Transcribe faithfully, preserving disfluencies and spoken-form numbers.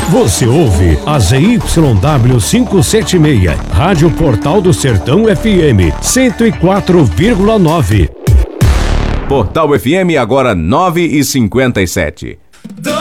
Você ouve a Z Y W quinhentos e setenta e seis, Rádio Portal do Sertão F M, cento e quatro vírgula nove. Portal F M agora nove e cinquenta e sete.